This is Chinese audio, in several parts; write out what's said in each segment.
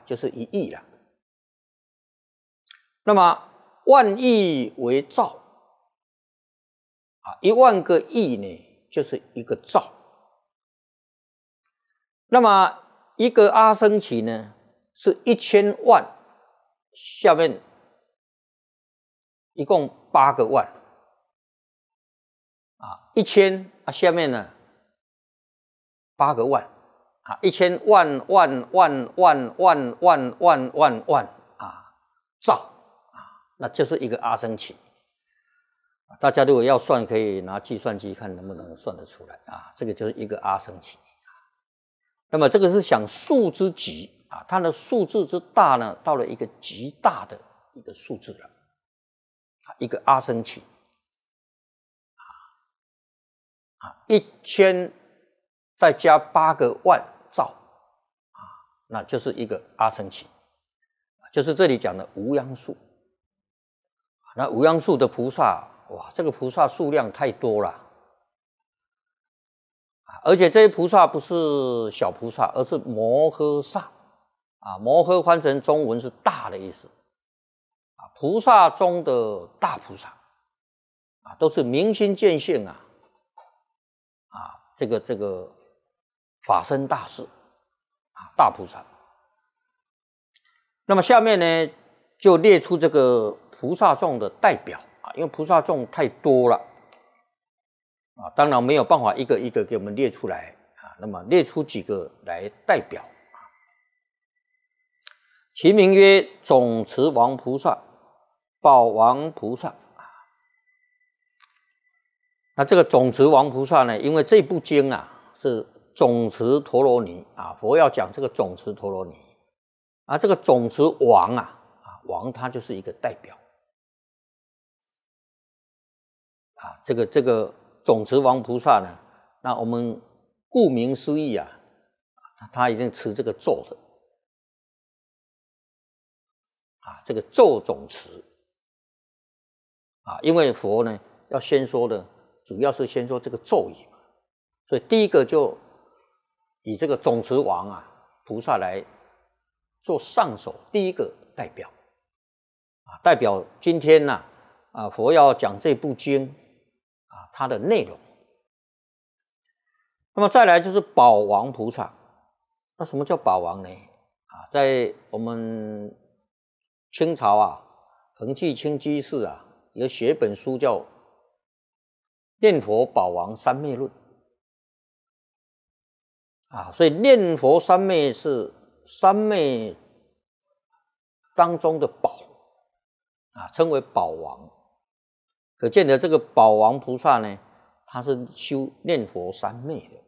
就是1亿了。那么万亿为兆，1万个亿呢就是1个兆。那么一个阿僧祇呢是1000万，下面一共8个万，1000下面呢8个万，1000万万万万万万万万万兆那就是一个阿僧祇。大家如果要算，可以拿计算机看能不能算得出来这个就是一个阿僧祇。那么这个是想数之极它的数字之大呢，到了一个极大的一个数字了一个阿僧祇1000再加8个万兆那就是一个阿僧祇，就是这里讲的无央数。那无央数的菩萨，哇，这个菩萨数量太多了而且这些菩萨不是小菩萨，而是摩诃萨摩诃翻成中文是大的意思菩萨中的大菩萨都是明心见性这个法身大士大菩萨。那么下面呢就列出这个菩萨众的代表因为菩萨众太多了当然没有办法一个一个给我们列出来那么列出几个来代表其名曰总持王菩萨、宝王菩萨。那这个总持王菩萨呢，因为这部经是总持陀罗尼佛要讲这个总持陀罗尼这个总持王王他就是一个代表这个总持王菩萨呢，那我们顾名思义他一定持这个咒的这个咒总持因为佛呢要先说的主要是先说这个咒语嘛，所以第一个就以这个总持王菩萨来做上首第一个代表代表今天佛要讲这部经它的内容。那么再来就是宝王菩萨。那什么叫宝王呢在我们清朝恒济清居士有写一本书叫《念佛宝王三昧论》所以念佛三昧是三昧当中的宝称为宝王。可见的这个宝王菩萨呢，他是修念佛三昧的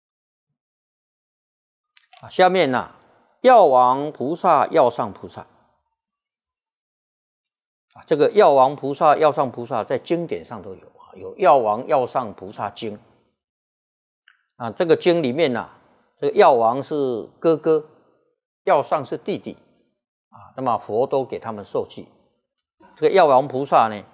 下面药王菩萨、药上菩萨这个药王菩萨、药上菩萨在经典上都有药王、药上菩萨经这个经里面这个药王是哥哥，药上是弟弟那么佛都给他们受记。这个药王菩萨呢，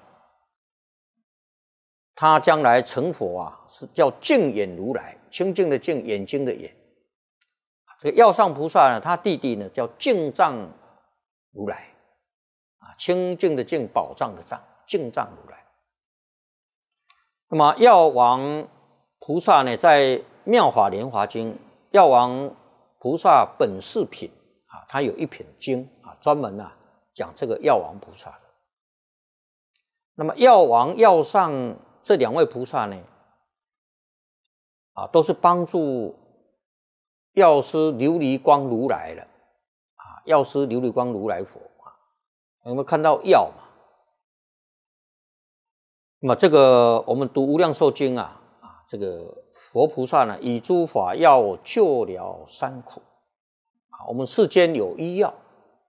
他将来成佛是叫净眼如来，清净的净，眼睛的眼。这个药上菩萨呢，他弟弟呢叫净藏如来清净的净，宝藏的藏，净藏如来。那么药王菩萨呢，在妙法莲华经药王菩萨本事品他有一品经专门讲这个药王菩萨的。那么药王、药上这两位菩萨呢都是帮助药师琉璃光如来的药师琉璃光如来佛有没有看到药嘛？那么这个我们读无量寿经这个佛菩萨呢，以诸法药救了三苦我们世间有医药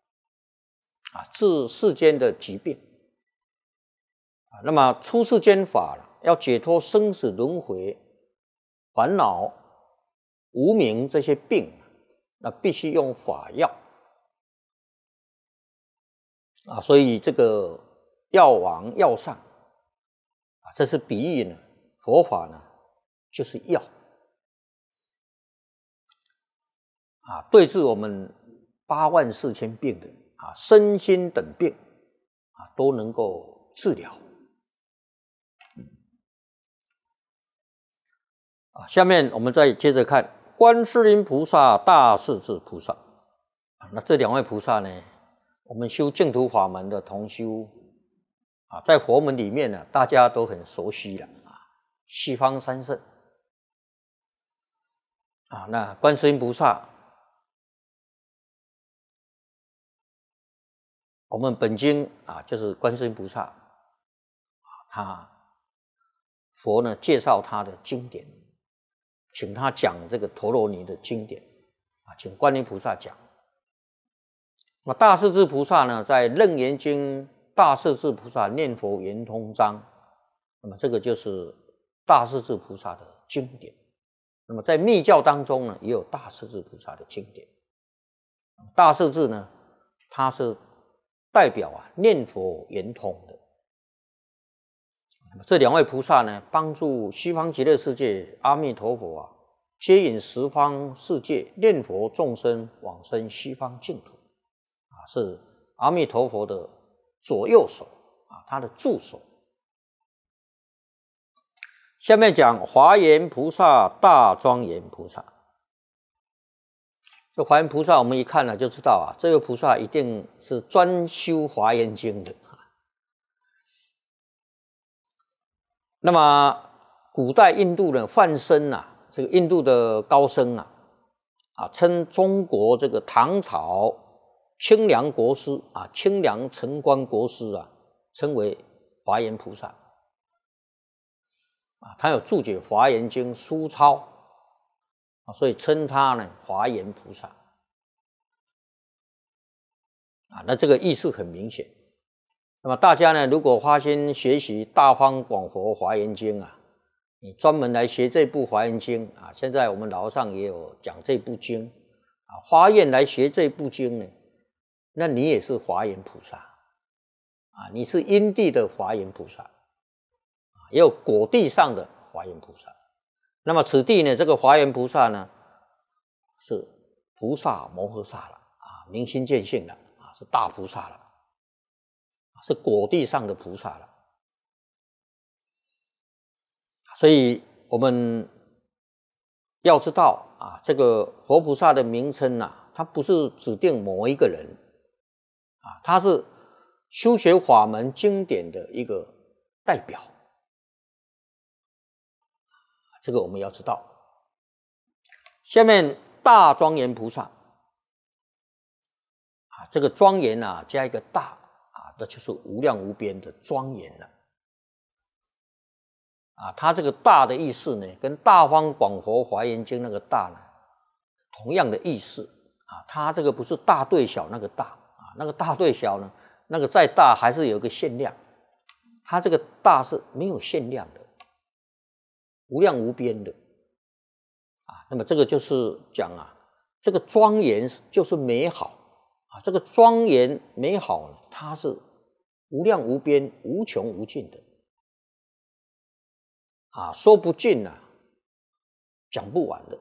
治世间的疾病那么出世间法要解脱生死轮回、烦恼、无明这些病那必须用法药所以这个药王、药上这是比喻呢，佛法呢就是药对治我们 84000病人啊，身心等病啊都能够治疗。啊，下面我们再接着看观世音菩萨、大势至菩萨。那这两位菩萨呢，我们修净土法门的同修啊，在佛门里面呢，大家都很熟悉了啊，西方三圣啊，那观世音菩萨，我们本经啊就是观世音菩萨啊，佛呢介绍他的经典，请他讲这个陀罗尼的经典啊，请观音菩萨讲。那大势至菩萨呢，在《楞严经》大势至菩萨念佛圆通章，那么这个就是大势至菩萨的经典。那么在密教当中呢，也有大势至菩萨的经典。大势至呢，它是代表念佛圆通的。那么这两位菩萨呢，帮助西方极乐世界阿弥陀佛接引十方世界念佛众生往生西方净土啊，是阿弥陀佛的左右手啊，他的助手。下面讲华严菩萨、大庄严菩萨。这华严菩萨，我们一看呢就知道这位菩萨一定是专修华严经的。那么古代印度呢，梵僧这个印度的高僧称中国这个唐朝清凉国师清凉城关国师称为华严菩萨。他有注解《华严经》书钞所以称他呢华严菩萨那这个意思很明显。那么大家呢，如果花心学习《大方广佛华严经》你专门来学这部《华严经》现在我们老和尚也有讲这部经发愿来学这部经呢，那你也是华严菩萨你是因地的华严菩萨也有果地上的华严菩萨。那么此地呢，这个华严菩萨呢，是菩萨摩诃萨了明心见性了是大菩萨了是果地上的菩萨了。所以我们要知道这个佛菩萨的名称它不是指定某一个人它是修学法门经典的一个代表。这个我们要知道。下面大庄严菩萨这个庄严加一个大那就是无量无边的庄严了它这个大的意思呢，跟大方广佛华严经那个大呢同样的意思它这个不是大对小那个大那个大对小呢，那个再大还是有一个限量，它这个大是没有限量的，无量无边的那么这个就是讲这个庄严就是美好这个庄严美好呢，它是无量无边无穷无尽的说不尽讲不完的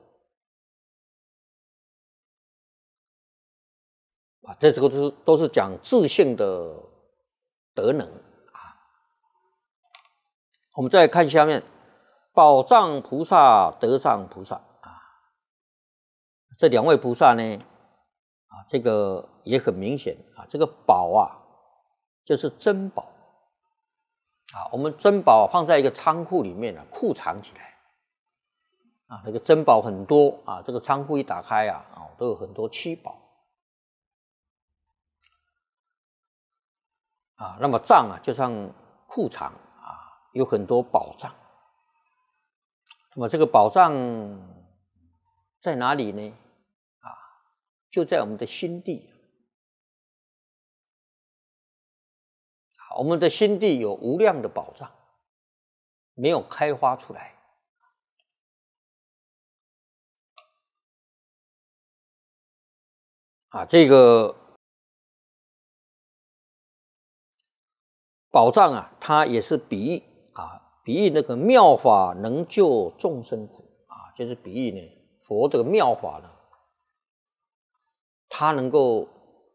这个都是讲自性的德能我们再看下面宝藏菩萨、德藏菩萨这两位菩萨呢这个也很明显这个宝就是珍宝我们珍宝放在一个仓库里面库藏起来这个珍宝很多这个仓库一打开都有很多七宝那么藏就像库藏有很多宝藏。那么这个宝藏在哪里呢？就在我们的心地。我们的心地有无量的宝藏，没有开发出来。这个宝藏它也是比喻比喻那个妙法能救众生苦就是比喻呢佛的妙法呢他能够